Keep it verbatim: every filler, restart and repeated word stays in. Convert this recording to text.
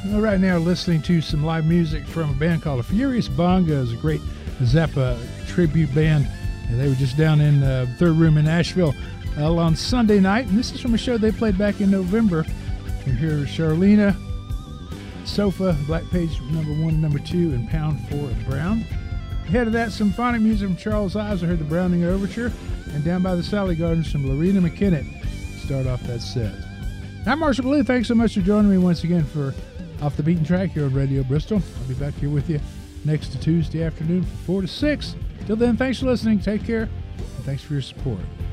Well, right now, listening to some live music from a band called Furious Bongos, a great Zappa tribute band. And they were just down in uh, Third Room in Nashville uh, on Sunday night. And this is from a show they played back in November. We hear Charlena, Sofa, Black Page number one and number two, and Pound for Brown. Ahead of that, symphonic music from Charles Ives. I heard the Browning Overture. And down by the Sally Gardens from Lorena McKinnon. Start off that set. I'm Marshall Blue. Thanks so much for joining me once again for Off the Beaten Track here on Radio Bristol. I'll be back here with you next Tuesday afternoon from four to six. Till then, thanks for listening. Take care. And thanks for your support.